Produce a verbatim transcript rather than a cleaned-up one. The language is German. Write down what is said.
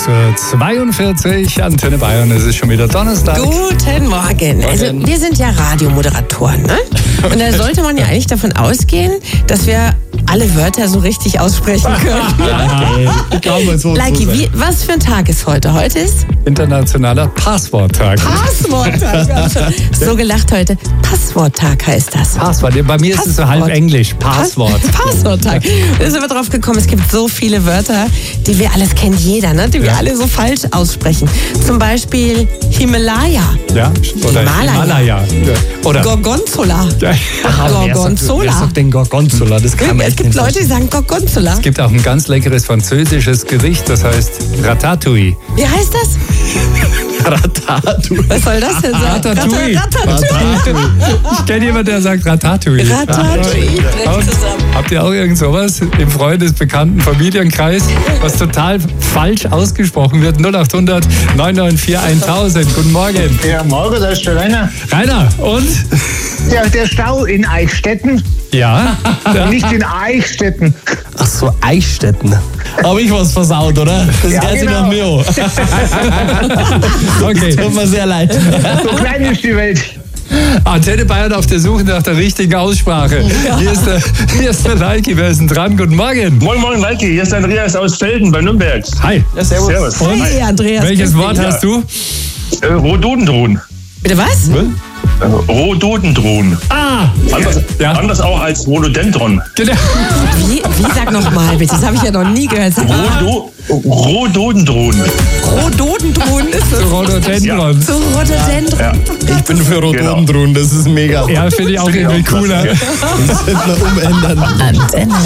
sechs Uhr zweiundvierzig, Antenne Bayern, es ist schon wieder Donnerstag. Guten Morgen. Also wir sind ja Radiomoderatoren, ne? Und da sollte man ja eigentlich davon ausgehen, dass wir alle Wörter so richtig aussprechen können. Okay. So Leiki, wie, was für ein Tag ist heute? Heute ist Internationaler Passworttag. Passworttag. Wir haben schon so gelacht heute. Passworttag heißt das. Passwort. Bei mir ist es so halb Englisch. Passwort. Passworttag. Da sind wir drauf gekommen, es gibt so viele Wörter, die wir alles kennt jeder, ne? Die wir Ja. alle so falsch aussprechen. Zum Beispiel Himalaya. Ja? Oder Himalaya. Himalaya. Ja. Oder Gorgonzola. Ja. Gorgonzola. Wer sagt denn Gorgonzola? Das kann man Es echt gibt nicht Leute, die sagen Gorgonzola. Es gibt auch ein ganz leckeres französisches Gericht, das heißt Ratatouille. Wie heißt das? Ratatouille. Was soll das denn sein? Ratatouille. Ratatouille. Ich kenne jemanden, der sagt Ratatouille. Ratatouille. Und, habt ihr auch irgend sowas im Freundesbekannten Familienkreis, was total falsch ausgesprochen wird? null acht hundert neun neun vier tausend. Guten Morgen. Ja, morgen, da ist der Rainer. Rainer, und? Der, der Stau in Eichstätten, Ja. ja. nicht in Eichstätten. Ach so, Eichstätten. Habe ich was versaut, oder? Das Ja, hört sich genau. nach mir an. Okay. Tut mir sehr leid. So klein ist die Welt. Antenne Bayern auf der Suche nach der richtigen Aussprache. Hier ist der, hier ist der Leiki, wer ist denn dran? Guten Morgen. Moin Moin Leiki, hier ist Andreas aus Felden bei Nürnberg. Hi. Ja, servus. Servus. Hey, Andreas. Welches grüß Wort dich. hast du? Äh, Rhododendron. Bitte was? Äh, Rhododendron. Ah! Anders, Ja. anders auch als Rhododendron. Genau. Wie, wie sag nochmal bitte? Das habe ich ja noch nie gehört. Sag mal. Rhodo, Rhododendron. Rhododendron ist das. Rhododendron. So Rhododendron. Ja. Ich bin für Rhododendron, das ist mega. Ja, finde ich auch irgendwie cooler. Das könnte man umändern. Antenne.